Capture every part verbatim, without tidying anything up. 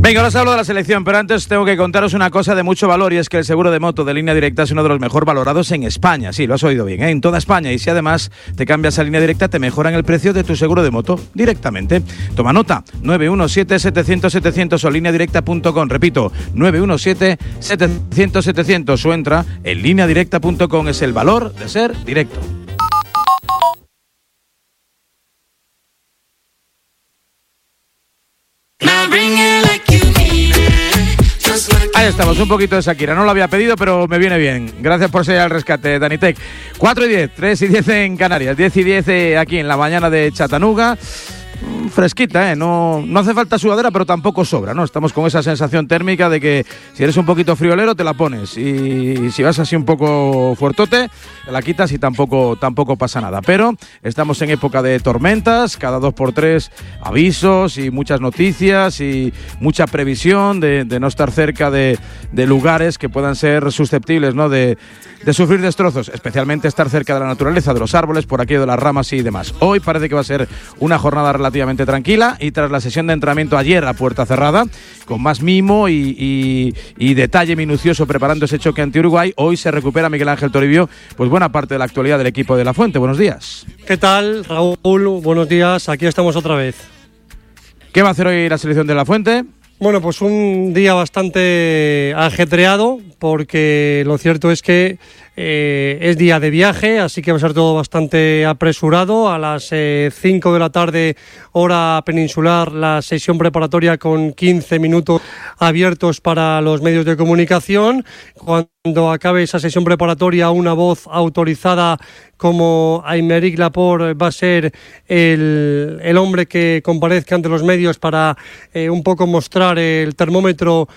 Venga, ahora os hablo de la selección, pero antes tengo que contaros una cosa de mucho valor, y es que el seguro de moto de Línea Directa es uno de los mejor valorados en España. Sí, lo has oído bien, ¿eh? En toda España. Y si además te cambias a Línea Directa, te mejoran el precio de tu seguro de moto directamente. Toma nota, nueve uno siete, setecientos, setecientos o línea directa punto com. Repito, nueve uno siete, setecientos, setecientos o entra en línea directa punto com. Es el valor de ser directo. Ahí estamos, un poquito de Shakira. No lo había pedido, pero me viene bien. Gracias por ser al rescate, Danitec. cuatro y diez, tres y diez en Canarias, diez y diez aquí en la mañana de Chattanooga. Fresquita, ¿eh? No, no hace falta sudadera, pero tampoco sobra, ¿no? Estamos con esa sensación térmica de que si eres un poquito friolero te la pones, y si vas así un poco fuertote te la quitas y tampoco, tampoco pasa nada. Pero estamos en época de tormentas, cada dos por tres avisos y muchas noticias y mucha previsión de, de no estar cerca de, de lugares que puedan ser susceptibles, ¿no? de, de sufrir destrozos, especialmente estar cerca de la naturaleza, de los árboles, por aquello de las ramas y demás. Hoy parece que va a ser una jornada relativamente tranquila, y tras la sesión de entrenamiento ayer a puerta cerrada, con más mimo y, y, y detalle minucioso preparando ese choque ante Uruguay, hoy se recupera Miguel Ángel Toribio, pues buena parte de la actualidad del equipo de La Fuente. Buenos días. ¿Qué tal, Raúl? Buenos días, aquí estamos otra vez. ¿Qué va a hacer hoy la selección de La Fuente? Bueno, pues un día bastante ajetreado, porque lo cierto es que eh, es día de viaje, así que va a ser todo bastante apresurado. A las eh, cinco de la tarde, hora peninsular, la sesión preparatoria con quince minutos abiertos para los medios de comunicación. Cuando acabe esa sesión preparatoria, una voz autorizada como Aymeric Laporte va a ser el, el hombre que comparezca ante los medios para eh, un poco mostrar el termómetro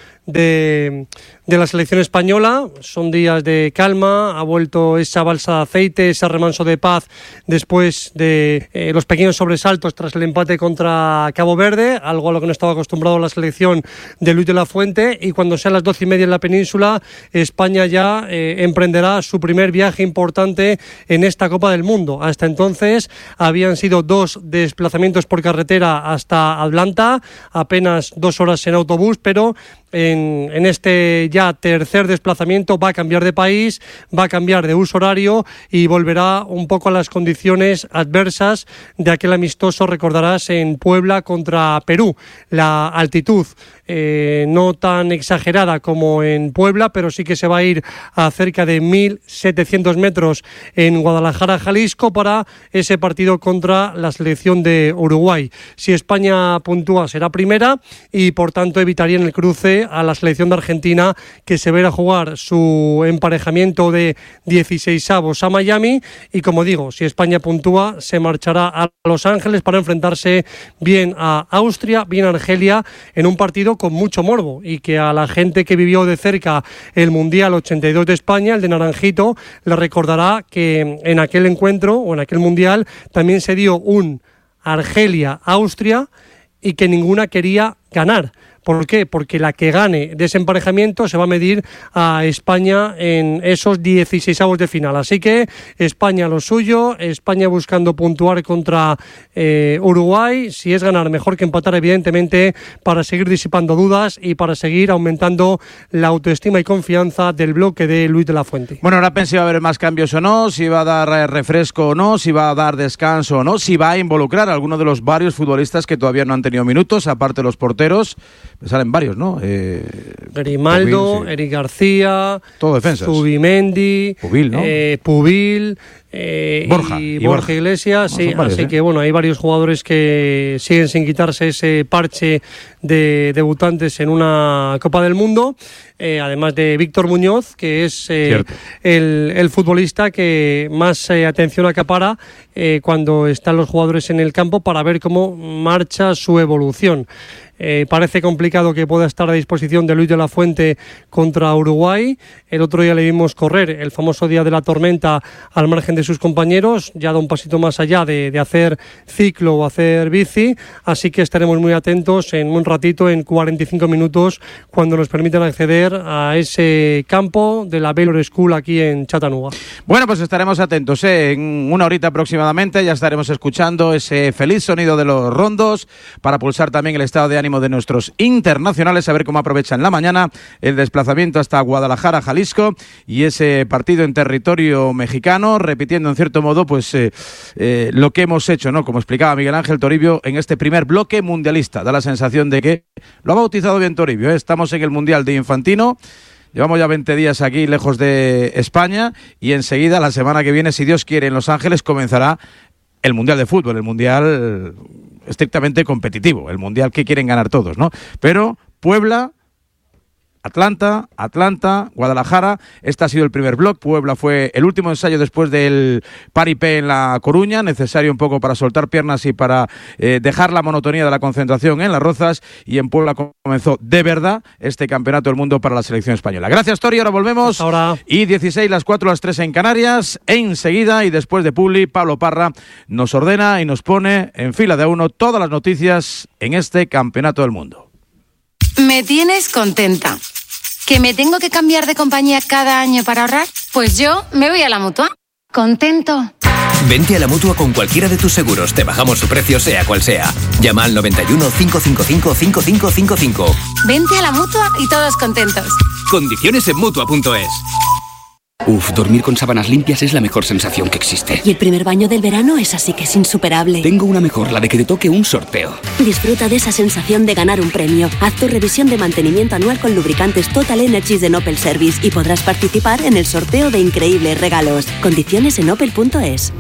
de, de la selección española. Son días de calma, ha vuelto esa balsa de aceite, ese remanso de paz después de eh, los pequeños sobresaltos tras el empate contra Cabo Verde, algo a lo que no estaba acostumbrado la selección de Luis de la Fuente. Y cuando sean las doce y media en la península, España ya eh, emprenderá su primer viaje importante en esta Copa del Mundo. Hasta entonces habían sido dos desplazamientos por carretera hasta Atlanta, apenas dos horas en autobús, pero en, en este ya tercer desplazamiento va a cambiar de país, va a cambiar de uso horario y volverá un poco a las condiciones adversas de aquel amistoso, recordarás, en Puebla contra Perú. La altitud eh, no tan exagerada como en Puebla, pero sí que se va a ir a cerca de mil setecientos metros en Guadalajara, Jalisco, para ese partido contra la selección de Uruguay. Si España puntúa, será primera y por tanto evitarían el cruce a la selección de Argentina, que se verá jugar su emparejamiento de dieciseisavos a Miami. Y como digo, si España puntúa, se marchará a Los Ángeles para enfrentarse bien a Austria, bien a Argelia, en un partido con mucho morbo, y que a la gente que vivió de cerca el Mundial ochenta y dos de España, el de Naranjito, le recordará que en aquel encuentro o en aquel Mundial también se dio un Argelia-Austria y que ninguna quería ganar. ¿Por qué? Porque la que gane de ese emparejamiento se va a medir a España en esos dieciseisavos de final. Así que España lo suyo, España buscando puntuar contra eh, Uruguay. Si es ganar, mejor que empatar, evidentemente, para seguir disipando dudas y para seguir aumentando la autoestima y confianza del bloque de Luis de la Fuente. Bueno, ahora pensé si va a haber más cambios o no, si va a dar refresco o no, si va a dar descanso o no, si va a involucrar a alguno de los varios futbolistas que todavía no han tenido minutos, aparte de los porteros. Salen varios, ¿no? Eh, Grimaldo, sí. Eric García, todo defensas. Zubimendi, Pubil, ¿no? eh, Pubil, eh, Borja, y, y Borja, Borja Iglesias, no, sí, varios, así ¿eh? que bueno, hay varios jugadores que siguen sin quitarse ese parche de debutantes en una Copa del Mundo, eh, además de Víctor Muñoz, que es eh, el, el futbolista que más eh, atención acapara eh, cuando están los jugadores en el campo, para ver cómo marcha su evolución. Eh, parece complicado que pueda estar a disposición de Luis de la Fuente contra Uruguay. El otro día le vimos correr el famoso día de la tormenta al margen de sus compañeros, ya da un pasito más allá de, de hacer ciclo o hacer bici, así que estaremos muy atentos en un ratito, en cuarenta y cinco minutos, cuando nos permitan acceder a ese campo de la Baylor School aquí en Chattanooga. Bueno, pues estaremos atentos, ¿eh? En una horita aproximadamente ya estaremos escuchando ese feliz sonido de los rondos para pulsar también el estado de ánimo ánimo de nuestros internacionales, a ver cómo aprovechan la mañana el desplazamiento hasta Guadalajara, Jalisco, y ese partido en territorio mexicano, repitiendo en cierto modo pues eh, eh, lo que hemos hecho, ¿no? Como explicaba Miguel Ángel Toribio en este primer bloque mundialista. Da la sensación de que lo ha bautizado bien Toribio, ¿eh? Estamos en el Mundial de Infantino. Llevamos ya veinte días aquí lejos de España y enseguida, la semana que viene, si Dios quiere, en Los Ángeles comenzará el Mundial de Fútbol, el Mundial estrictamente competitivo, el Mundial que quieren ganar todos, ¿no? Pero Puebla, Atlanta, Atlanta, Guadalajara, este ha sido el primer bloque. Puebla fue el último ensayo después del paripé en La Coruña, necesario un poco para soltar piernas y para eh, dejar la monotonía de la concentración en Las Rozas, y en Puebla comenzó de verdad este campeonato del mundo para la selección española. Gracias, Tori, ahora volvemos. Ahora. Y dieciséis, las cuatro, las tres en Canarias, enseguida, y después de Publi, Pablo Parra nos ordena y nos pone en fila de a uno todas las noticias en este campeonato del mundo. Me tienes contenta. ¿Que me tengo que cambiar de compañía cada año para ahorrar? Pues yo me voy a la Mutua. ¿Contento? Vente a la Mutua con cualquiera de tus seguros. Te bajamos su precio, sea cual sea. Llama al noventa y uno, cinco cinco cinco, cinco cinco cinco cinco. Vente a la Mutua y todos contentos. Condiciones en Mutua punto es. Uf, dormir con sábanas limpias es la mejor sensación que existe. Y el primer baño del verano es así que es insuperable. Tengo una mejor, la de que te toque un sorteo. Disfruta de esa sensación de ganar un premio. Haz tu revisión de mantenimiento anual con lubricantes Total Energies de Opel Service y podrás participar en el sorteo de increíbles regalos. Condiciones en opel punto es.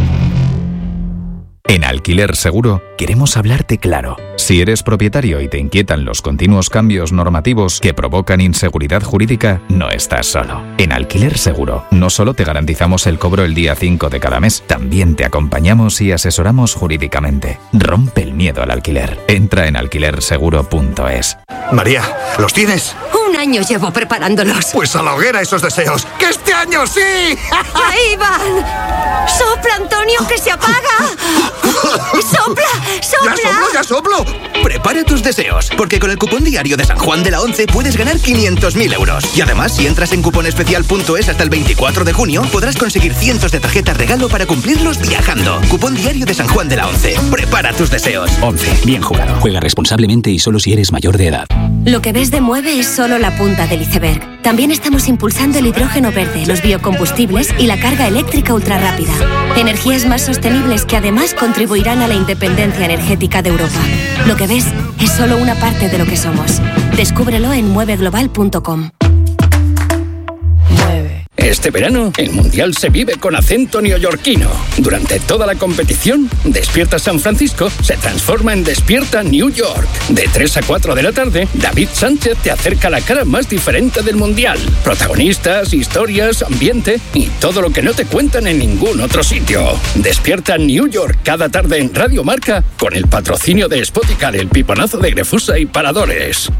En Alquiler Seguro queremos hablarte claro. Si eres propietario y te inquietan los continuos cambios normativos que provocan inseguridad jurídica, no estás solo. En Alquiler Seguro no solo te garantizamos el cobro el día cinco de cada mes, también te acompañamos y asesoramos jurídicamente. Rompe el miedo al alquiler. Entra en alquiler seguro punto es. María, ¿los tienes? Un año llevo preparándolos. Pues a la hoguera esos deseos. ¡Que este año sí! ¡Ahí van! ¡Sopla, Antonio, que se apaga! ¡Sopla! ¡Sopla! ¡Ya soplo, ya soplo! Prepara tus deseos, porque con el cupón diario de San Juan de la Once puedes ganar quinientos mil euros. Y además, si entras en cuponespecial punto es hasta el veinticuatro de junio, podrás conseguir cientos de tarjetas regalo para cumplirlos viajando. Cupón diario de San Juan de la Once. Prepara tus deseos. Once, bien jugado. Juega responsablemente y solo si eres mayor de edad. Lo que ves de Mueve es solo la punta del iceberg. También estamos impulsando el hidrógeno verde, los biocombustibles y la carga eléctrica ultrarrápida. Energías más sostenibles que además contribuirán a la independencia energética de Europa. Lo que ves es solo una parte de lo que somos. Descúbrelo en mueve global punto com. Este verano, el Mundial se vive con acento neoyorquino. Durante toda la competición, Despierta San Francisco se transforma en Despierta New York. De tres a cuatro de la tarde, David Sánchez te acerca la cara más diferente del Mundial. Protagonistas, historias, ambiente y todo lo que no te cuentan en ningún otro sitio. Despierta New York cada tarde en Radio Marca con el patrocinio de Spoticar, el piponazo de Grefusa y Paradores.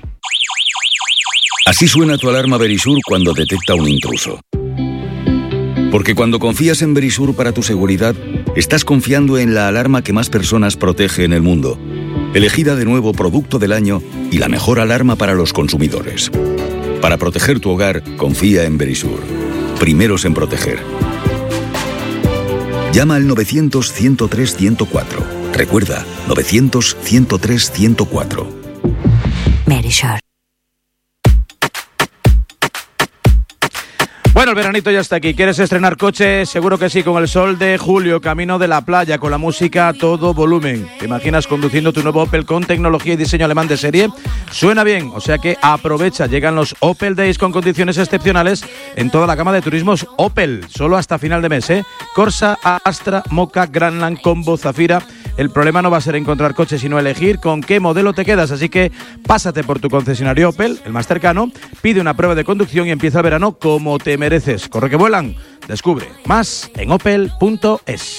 Así suena tu alarma Verisur cuando detecta un intruso. Porque cuando confías en Verisur para tu seguridad, estás confiando en la alarma que más personas protege en el mundo. Elegida de nuevo Producto del Año y la mejor alarma para los consumidores. Para proteger tu hogar, confía en Verisur. Primeros en proteger. Llama al novecientos, ciento tres, ciento cuatro. Recuerda, novecientos, ciento tres, ciento cuatro. Verisur. Bueno, el veranito ya está aquí. ¿Quieres estrenar coche? Seguro que sí, con el sol de julio, camino de la playa, con la música a todo volumen. ¿Te imaginas conduciendo tu nuevo Opel con tecnología y diseño alemán de serie? Suena bien, o sea que aprovecha. Llegan los Opel Days con condiciones excepcionales en toda la gama de turismos Opel, solo hasta final de mes, ¿eh? Corsa, Astra, Mocha, Grandland, Combo, Zafira. El problema no va a ser encontrar coches, sino elegir con qué modelo te quedas. Así que pásate por tu concesionario Opel, el más cercano, pide una prueba de conducción y empieza el verano como te mereces. Corre que vuelan. Descubre más en opel punto es.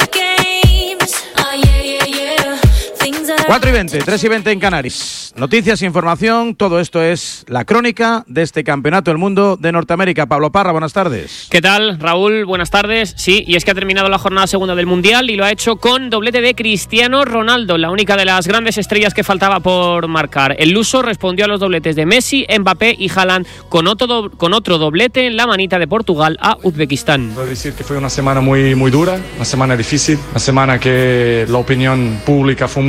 cuatro y veinte, tres y veinte en Canarias. Noticias, información, todo esto es la crónica de este Campeonato del Mundo de Norteamérica. Pablo Parra, buenas tardes. ¿Qué tal, Raúl? Buenas tardes. Sí, y es que ha terminado la jornada segunda del Mundial y lo ha hecho con doblete de Cristiano Ronaldo, la única de las grandes estrellas que faltaba por marcar. El luso respondió a los dobletes de Messi, Mbappé y Haaland con otro, do- con otro doblete en la manita de Portugal a Uzbekistán. Puedo decir que fue una semana muy, muy dura, una semana difícil, una semana que la opinión pública fue muy dura con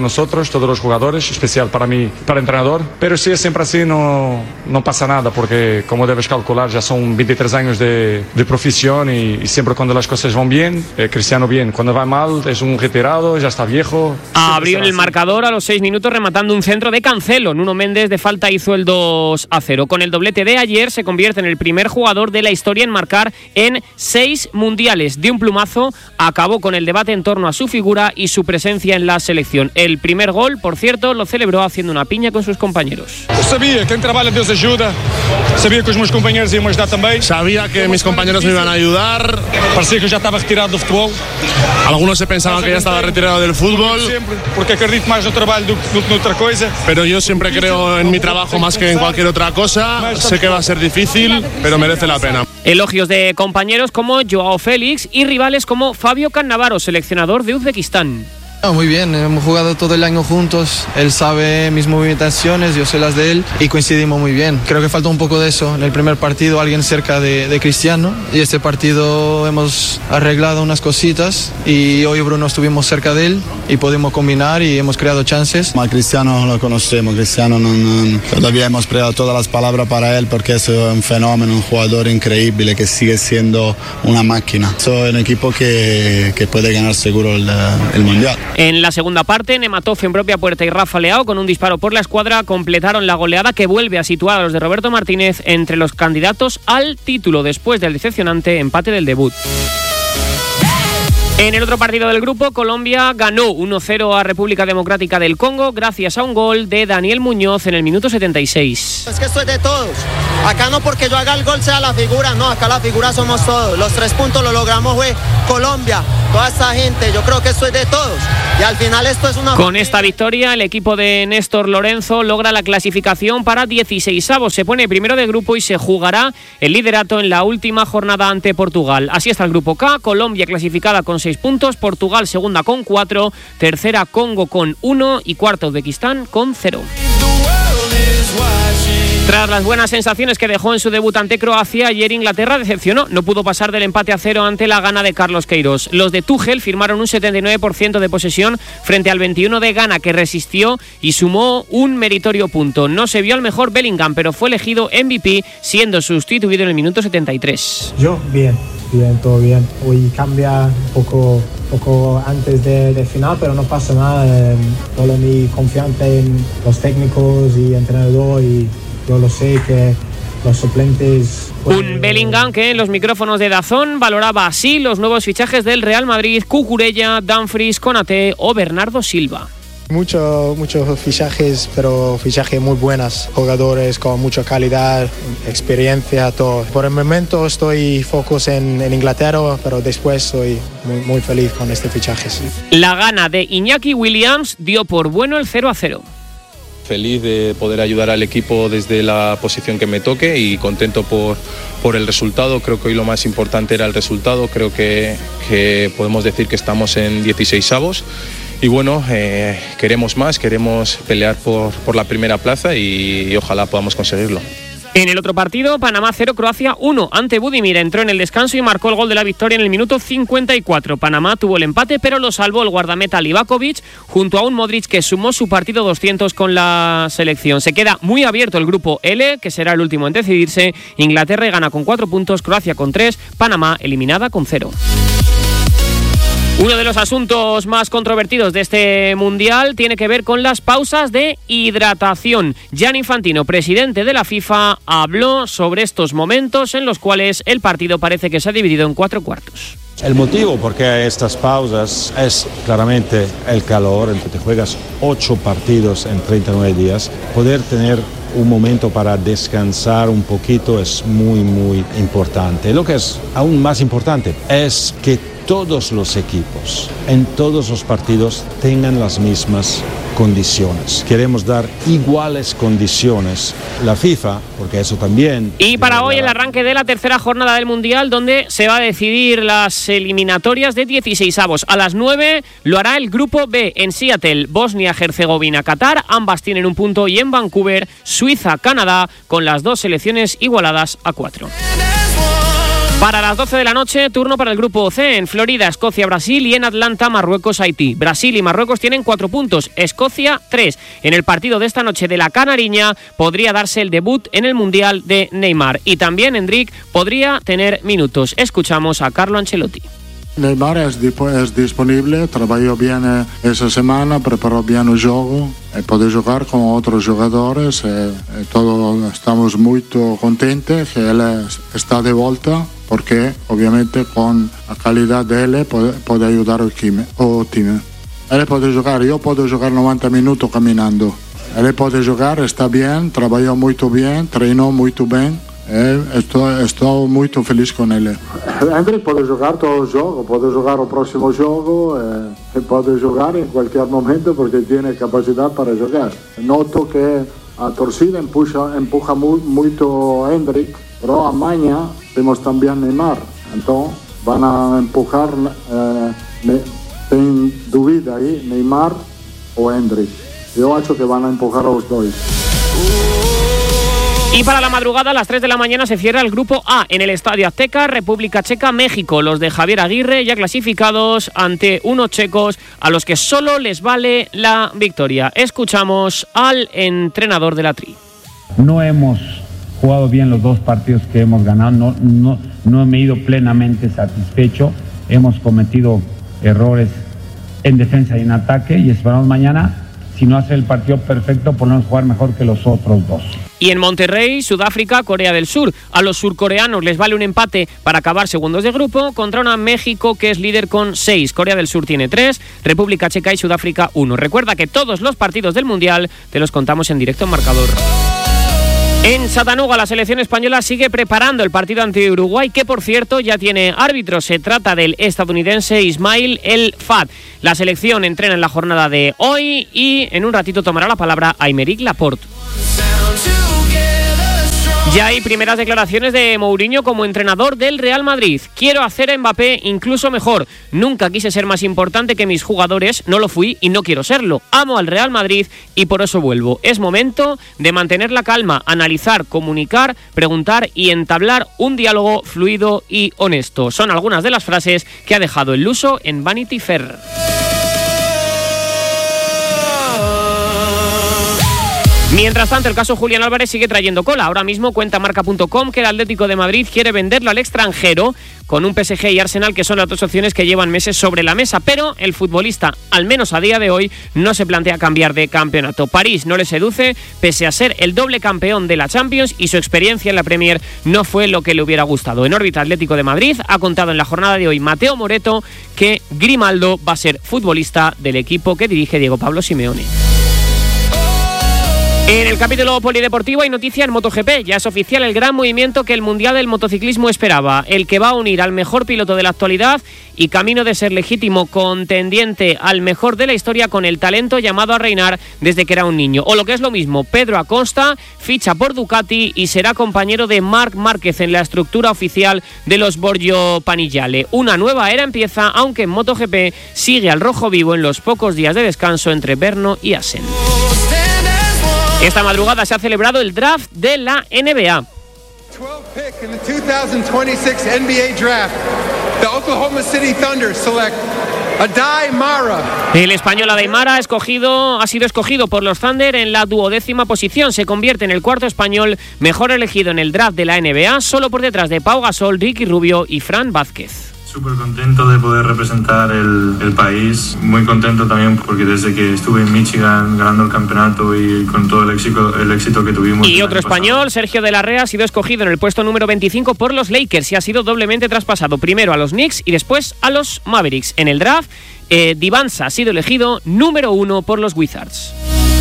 con nosotros, todos los jugadores, especial para mí, para el entrenador. Pero si es siempre así, no, no pasa nada, porque como debes calcular, ya son veintitrés años de, de profesión y, y siempre cuando las cosas van bien, eh, Cristiano bien. Cuando va mal, es un retirado, ya está viejo. Abrió el marcador a los seis minutos rematando un centro de Cancelo. Nuno Méndez de falta hizo el dos a cero. Con el doblete de ayer se convierte en el primer jugador de la historia en marcar en seis mundiales. De un plumazo acabó con el debate en torno a su figura y su presencia en la selección. El primer gol, por cierto, lo celebró haciendo una piña con sus compañeros. Sabía que en trabajo Dios ayuda. Sabía que los mis compañeros iban a ayudar también. Sabía que mis compañeros me iban a ayudar. Parecía que ya estaba retirado del fútbol. Algunos se pensaban que ya estaba retirado del fútbol. Siempre, porque acredito más en el trabajo do que en otra cosa. Pero yo siempre creo en mi trabajo más que en cualquier otra cosa. Sé que va a ser difícil, pero merece la pena. Elogios de compañeros como Joao Félix y rivales como Fabio Cannavaro, seleccionador de Uzbekistán. No, muy bien, hemos jugado todo el año juntos, él sabe mis movimentaciones, yo sé las de él y coincidimos muy bien. Creo que falta un poco de eso. En el primer partido alguien cerca de, de Cristiano y este partido hemos arreglado unas cositas y hoy Bruno estuvimos cerca de él y pudimos combinar y hemos creado chances. A Cristiano lo conocemos, Cristiano no, no, todavía hemos creado todas las palabras para él porque es un fenómeno, un jugador increíble que sigue siendo una máquina. Es un equipo que, que puede ganar seguro el, el Mundial. En la segunda parte, Nematov en propia puerta y Rafa Leao con un disparo por la escuadra completaron la goleada que vuelve a situar a los de Roberto Martínez entre los candidatos al título después del decepcionante empate del debut. En el otro partido del grupo, Colombia ganó uno cero a República Democrática del Congo gracias a un gol de Daniel Muñoz en el minuto setenta y seis. Es que esto es de todos. Acá no porque yo haga el gol sea la figura, no, acá la figura somos todos. Los tres puntos lo logramos fue Colombia, toda esta gente, yo creo que esto es de todos. Y al final esto es una... Con esta victoria, el equipo de Néstor Lorenzo logra la clasificación para dieciseisavos. Se pone primero de grupo y se jugará el liderato en la última jornada ante Portugal. Así está el grupo K, Colombia clasificada con seis puntos, Portugal segunda con cuatro, tercera Congo con uno y cuarta Uzbekistán con cero. Tras las buenas sensaciones que dejó en su debut ante Croacia, ayer Inglaterra decepcionó. No pudo pasar del empate a cero ante la Ghana de Carlos Queiroz. Los de Tuchel firmaron un setenta y nueve por ciento de posesión frente al veintiuno de Ghana, que resistió y sumó un meritorio punto. No se vio al mejor Bellingham, pero fue elegido M V P, siendo sustituido en el minuto setenta y tres. Yo, bien, bien, todo bien. Hoy cambia un poco, poco antes de, de final, pero no pasa nada. Eh, toda mi confianza en los técnicos y entrenador y yo lo sé que los suplentes... Un Bellingham que en los micrófonos de DAZN valoraba así los nuevos fichajes del Real Madrid: Cucurella, Dumfries, Konaté o Bernardo Silva. Muchos muchos fichajes, pero fichajes muy buenos, jugadores con mucha calidad, experiencia, todo. Por el momento estoy focus en, en Inglaterra, pero después estoy muy, muy feliz con este fichaje. Sí. La gana de Iñaki Williams dio por bueno el cero a cero. Feliz de poder ayudar al equipo desde la posición que me toque y contento por, por el resultado. Creo que hoy lo más importante era el resultado. Creo que, que podemos decir que estamos en dieciseisavos y bueno, eh, queremos más, queremos pelear por, por la primera plaza y, y ojalá podamos conseguirlo. En el otro partido, Panamá cero, Croacia uno. Ante Budimir entró en el descanso y marcó el gol de la victoria en el minuto cincuenta y cuatro. Panamá tuvo el empate, pero lo salvó el guardameta Livakovic junto a un Modric que sumó su partido doscientos con la selección. Se queda muy abierto el grupo L, que será el último en decidirse. Inglaterra gana con cuatro puntos, Croacia con tres, Panamá eliminada con cero. Uno de los asuntos más controvertidos de este Mundial tiene que ver con las pausas de hidratación. Gianni Infantino, presidente de la FIFA, habló sobre estos momentos en los cuales el partido parece que se ha dividido en cuatro cuartos. El motivo por qué hay estas pausas es claramente el calor, en que te juegas ocho partidos en treinta y nueve días. Poder tener un momento para descansar un poquito es muy, muy importante. Lo que es aún más importante es que todos los equipos, en todos los partidos, tengan las mismas condiciones. Queremos dar iguales condiciones. La FIFA, porque eso también... Y para hoy el arranque de la tercera jornada del Mundial, donde se va a decidir las eliminatorias de dieciseisavos. A las nueve lo hará el grupo B en Seattle, Bosnia, Herzegovina, Qatar. Ambas tienen un punto y en Vancouver, Suiza, Canadá, con las dos selecciones igualadas a cuatro. Para las doce de la noche, turno para el grupo C. En Florida, Escocia, Brasil y en Atlanta, Marruecos, Haití. Brasil y Marruecos tienen cuatro puntos, Escocia tres. En el partido de esta noche de la Canariña podría darse el debut en el Mundial de Neymar. Y también Endrick podría tener minutos. Escuchamos a Carlo Ancelotti. Neymar es, es disponible, trabajó bien eh, esa semana, preparó bien el juego, eh, puede jugar con otros jugadores, eh, eh, todos estamos muy contentos que él es, está de vuelta, porque obviamente con la calidad de él puede, puede ayudar al team. Él puede jugar, yo puedo jugar noventa minutos caminando, él puede jugar, está bien, trabajó muy bien, entrenó muy bien. Eh, estou, estou muito feliz com ele. Endrick pode jogar todo o jogo, pode jogar o próximo jogo, eh, pode jogar em qualquer momento porque tem capacidade para jogar. Noto que a torcida empuja, empuja mu, muito Endrick, mas amanhã temos também Neymar, então vão a empujar, eh, ne, tem dúvida aí, Neymar ou Endrick. Eu acho que vão a empujar os dois. Y para la madrugada, a las tres de la mañana, se cierra el grupo A en el Estadio Azteca, República Checa, México. Los de Javier Aguirre ya clasificados ante unos checos a los que solo les vale la victoria. Escuchamos al entrenador de la Tri. No hemos jugado bien los dos partidos que hemos ganado, no, no, no me he ido plenamente satisfecho. Hemos cometido errores en defensa y en ataque y esperamos mañana, si no hacer el partido perfecto, por no jugar mejor que los otros dos. Y en Monterrey, Sudáfrica, Corea del Sur. A los surcoreanos les vale un empate para acabar segundos de grupo contra una México que es líder con seis. Corea del Sur tiene tres, República Checa y Sudáfrica uno. Recuerda que todos los partidos del Mundial te los contamos en directo en Marcador. En Chattanooga, la selección española sigue preparando el partido ante Uruguay, que por cierto ya tiene árbitro. Se trata del estadounidense Ismail El Fat. La selección entrena en la jornada de hoy y en un ratito tomará la palabra Aymeric Laporte. Ya hay primeras declaraciones de Mourinho como entrenador del Real Madrid. Quiero hacer a Mbappé incluso mejor. Nunca quise ser más importante que mis jugadores, no lo fui y no quiero serlo. Amo al Real Madrid y por eso vuelvo. Es momento de mantener la calma, analizar, comunicar, preguntar y entablar un diálogo fluido y honesto. Son algunas de las frases que ha dejado el luso en Vanity Fair. Mientras tanto, el caso Julián Álvarez sigue trayendo cola. Ahora mismo cuenta marca punto com que el Atlético de Madrid quiere venderlo al extranjero, con un P S G y Arsenal que son las dos opciones que llevan meses sobre la mesa. Pero el futbolista, al menos a día de hoy, no se plantea cambiar de campeonato. París no le seduce, pese a ser el doble campeón de la Champions, y su experiencia en la Premier no fue lo que le hubiera gustado. En órbita Atlético de Madrid ha contado en la jornada de hoy Mateo Moreto que Grimaldo va a ser futbolista del equipo que dirige Diego Pablo Simeone. En el capítulo polideportivo hay noticia en MotoGP. Ya es oficial el gran movimiento que el Mundial del Motociclismo esperaba, el que va a unir al mejor piloto de la actualidad y camino de ser legítimo contendiente al mejor de la historia con el talento llamado a reinar desde que era un niño. O lo que es lo mismo, Pedro Acosta ficha por Ducati y será compañero de Marc Márquez en la estructura oficial de los Borgio Panigale. Una nueva era empieza, aunque en MotoGP sigue al rojo vivo en los pocos días de descanso entre Brno y Assen. Esta madrugada se ha celebrado el draft de la N B A. Pick in the two thousand twenty-six N B A draft. The Oklahoma City Thunder select Aday Mara. El español Aday Mara ha, escogido, ha sido escogido por los Thunder en la duodécima posición. Se convierte en el cuarto español mejor elegido en el draft de la N B A, solo por detrás de Pau Gasol, Ricky Rubio y Fran Vázquez. Súper contento de poder representar el, el país, muy contento también porque desde que estuve en Michigan ganando el campeonato y con todo el éxito, el éxito que tuvimos. Y otro español, Sergio de la Rea, ha sido escogido en el puesto número veinticinco por los Lakers y ha sido doblemente traspasado, primero a los Knicks y después a los Mavericks. En el draft, eh, Divansa ha sido elegido número uno por los Wizards.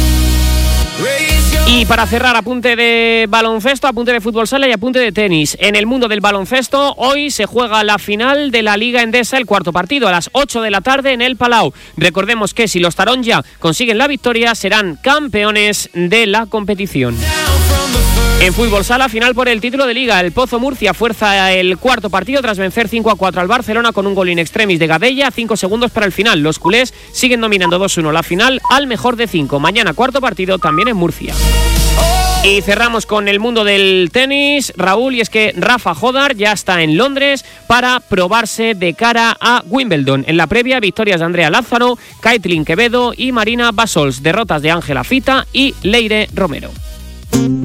Y para cerrar, apunte de baloncesto, apunte de fútbol sala y apunte de tenis. En el mundo del baloncesto, hoy se juega la final de la Liga Endesa, el cuarto partido, a las ocho de la tarde en el Palau. Recordemos que si los Taronja consiguen la victoria, serán campeones de la competición. En fútbol sala, final por el título de Liga. El Pozo Murcia fuerza el cuarto partido tras vencer cinco a cuatro al Barcelona con un gol in extremis de Gadella, cinco segundos para el final. Los culés siguen dominando dos uno la final al mejor de cinco. Mañana cuarto partido también en Murcia. Y cerramos con el mundo del tenis, Raúl, y es que Rafa Jodar ya está en Londres para probarse de cara a Wimbledon. En la previa, victorias de Andrea Lázaro, Kaitlyn Quevedo y Marina Basols, derrotas de Ángela Fita y Leire Romero.